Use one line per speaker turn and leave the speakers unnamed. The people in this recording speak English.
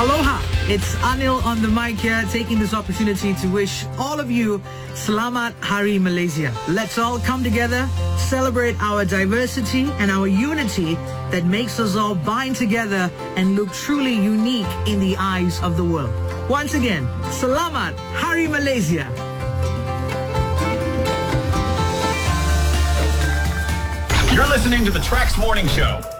Aloha, it's Anil on the mic here, taking this opportunity to wish all of you Selamat Hari Malaysia. Let's all come together, celebrate our diversity and our unity that makes us all bind together and look truly unique in the eyes of the world. Once again, Selamat Hari Malaysia.
You're listening to the Trax Morning Show.